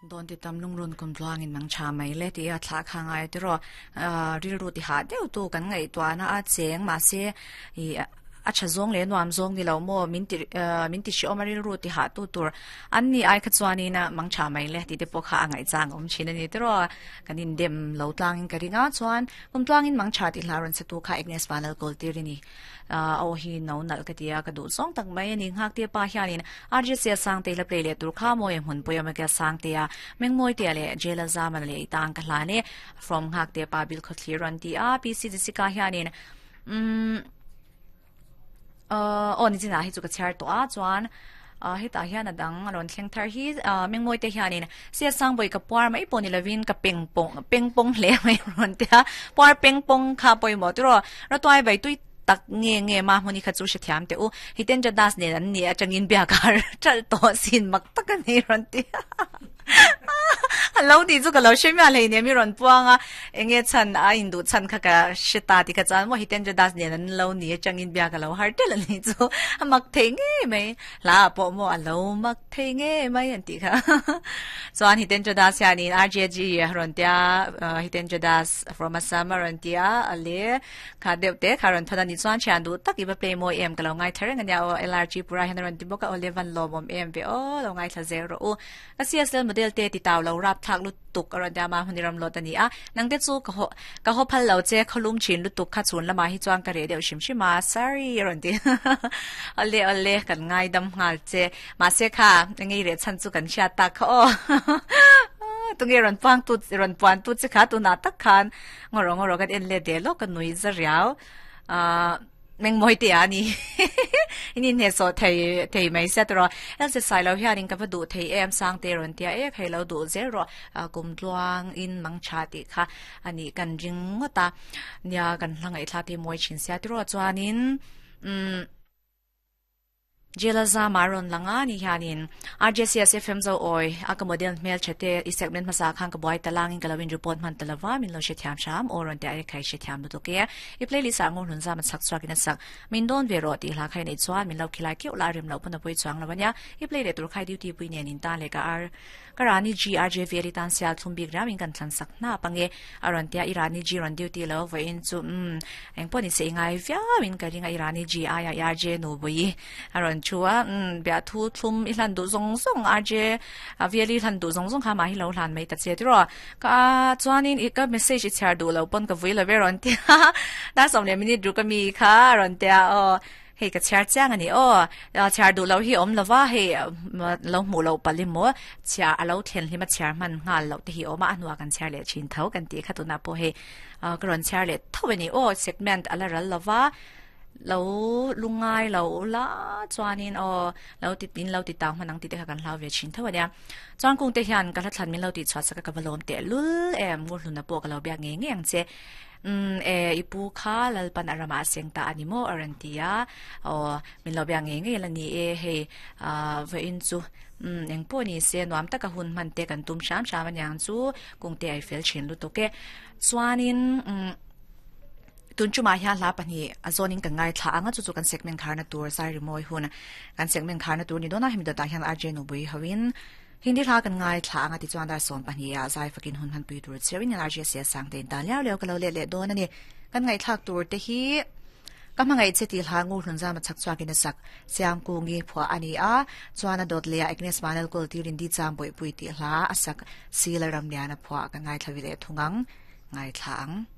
โดนติดตามลุงรุนกุมพลางินมังชาไม่เล็ดที่อาทาข้างไอ้ที่รอริรูติหาเดี๋ยวตัวกันไงตัวน่าอาเจียงมาเสียอาชจงเลยนวมจงนี่เราโม่มินติชิอมาริรูติหาตัวอันนี้ไอ้ขจวนี้นะมังชาไม่เล็ดที่เด็กพวกข้าไงจางอมชินนี่ที่รอกันอินเดมเหล่าต่างกันริงาจวนกุมพลางินมังชาที่ลารันสตูข้าเอกเนสปานัลโกลตีรินีเอาหินเอาหนักที่กระดูส่งตั้งไม่นิ่งหักที่ป้าเฮียนินอาร์เจเซียสังเตลเปรย์เลตุข้ามวยหุ่นปุยมาแกสังเตียเมงมวยเตียเลเจลซามันเลยต่างกันลานี่ from หักที่ป้าบิลคัตลีรันที่พีซีดิสิกาเฮียนินนี่จีน่าให้จุกเชียร์ตัวจวนให้ตาเฮียนดังรอนเชียงทาร์ฮีเมงมวยเตียเฮียนินเสียสังบอยกับปวร์ไม่ปนิลวินกับเป็งปงเลี้ยไม่รอนเตียปวร์เป็งปงข้าปอยหมดตัวเราตัวไอ้ใบตุยตักเงี้ยมาคนนี้ขัดจูเสียทีมเตอฮิตเดนจะดัสเนี่ยนี่จังอินเบียการจัดตัวสินมักตักกันนี่รันเตียเราดีจุกเราใช่ไหมอะไรเนี่ยมีรันปวงเงี้ยฉันอินดูฉันข้าก็ชิตาที่ข้าจันว่าฮิตเดนจะดัสเนี่ยเราเนี่ยจังอินเบียการเราฮาร์ดเลยนี่จูมักเทงเงี้ยไหมลาปอมัวเรามักเทงเงี้ยไหมอันที่ค่ะส่วนฮิตเดนจะดัสยานี่ RJG รันเตียฮิตเดนจะดัส from a summer รันเตียอะไรข้าเดี๋ยวเตะข้ารันทันนี่ส่วนเชียนดูตักอีแบบเพลย์โมเอ็มก็เราง่ายเท่านั้นเนี่ยLRG ปรายฮันรันติบอกกับ11ลมเอ็มไปเราง่ายท่าเซโร่CSL โมเดลเตติตาวเรารับทักลุตุกอรันดามาคนนี้รำลดนี้นังเตจูก็เขาพันเราเจ้เขาลุ่มชินลุตุกขัดส่วนละมาให้จวนกระเดียวชิมชิมา sorry รันดีอะไรกันง่ายดำหาเจมาเสียค่ะยังไงเรียนฉันจูกันเชียตักเขาตรงนี้รันฟังตุรันปวนตุจะขาตุนาตักขันงอรกันเอ็นเลเดลกันนุยจะเรียวแมงมวยเตียนี่นี่เนี่ยสดเทยไม่เสร็จหรอแล้วจะใส่เราเฮียนิ่งกับดูเทยสังเตรนเตียให้เราดูเจรกุมดวงอินมังชาติค่ะอันนี้กันจริงว่าตาเนี่ยกันหลังไอ้ท่าที่มวยชินเสียที่รอจวนินเจลซามารอนลังนี่ฮานิน RJCS FM จะโอยอากาศโมเดลเมลเชตอีเซกเมนต์ภาษาข้างกับบอยตะลางอิงกะลาวินรูปอนมันตะลาวามินเราเชตยามชามโอรอนเตไอใครเชตยามดูตัวเกียอีเพลย์ลิสางงหุ่นซามันสักสวากินสักมินโดนเวโรตีลาใครในจวนมินเราคิลาเกี่ยวลาริมเราพุ่นปุยจวงแล้ววันนี้อีเพลย์เดตัวใครดิวตีปุยเนียนินตาเลกาการานิจี RJ เวริตันเซียทุ่มบิกรามินกันทันสักหน้าปังเออรอนเตียอิรานิจีรอนดิวตีแล้ววันจุเอ็งปนิเสียงไงฟิามินกันยังอิรานิจีRJ นูบุยอรอนชัวเบียทุทุ่มอีหลันดูส่งRJเวริหลันดูส่งข้ามาให้เราหลันไม่ตัดเสียที่รอก็จวนนี้อีกก็เมสเซจที่แชร์ดูเราปนกับวิลเวรอนเตียน่าสมเด็จมินิดูก็มีค่ะรอนเตียเฮ้ก็แชร์แจ้งอันนี้แชร์ดูเราเหี่ยมเราว่าเฮ้เราหมู่เราปลิมว่าแชร์เราเทียนที่มาแชร์มันงานเราที่เหี่ยมาอันว่ากันแชร์เลยชินเท่ากันตีค่ะตัวนับโปเฮ้กรอนแชร์เลยเท่าวันนี้เซกเมนต์อะไรเราว่าเราลุงไงเราละจวนนี้เราติดตามมันนั่งติดกันเราเวชินเท่าวันนี้จวนกรุงเทียนกันทัดทันมิเราติดชดสักกับลมเตะลุลงูหลุนนับโปกับเราเบียงเงี้ยงเจอีปูค่าลปันอารมาเสียงตาอนิโมอารันตียมิเราเบียงเงี้ยลันนี้เฮเวอินจูยังพวกนี้เสียนวมตะกะหุ่นมันเตะกันตุ้มชามมันยังจูกรุงเทพไอเฟลชินลุตุเกจวนนี้ตุนจุมาเฮียลาปนี่อาโซนิงกันไงท่างั้นจู่ๆกันเซกเมนต์คาร์นาตัวใส่รีโมยหุ่นกันเซกเมนต์คาร์นาตัวนี่โดนน่าให้มีตัวตาเฮียนRJนูบุยฮวินหินที่ท่ากันไงท่างั้นที่จวนได้ส่วนปนี่ใส่ฟักินหุ่นพันปีตัวเชื่อวินRJเสียสังเดินตาเลี้ยวกันเราเละโดนนั่นนี่กันไงท่าตัวเตฮีก็มาไงเจติลางูหุ่นจะมาชักชวนกินสักเสียงกูงี้ผัวอันนี้จวนน่ะโดดเลี้ยเอกเนสมาเนลกูตีรินดีจามปุยติลาสักซีลรำเนียนะผัวกันไงทวีเลทุงังไงท่า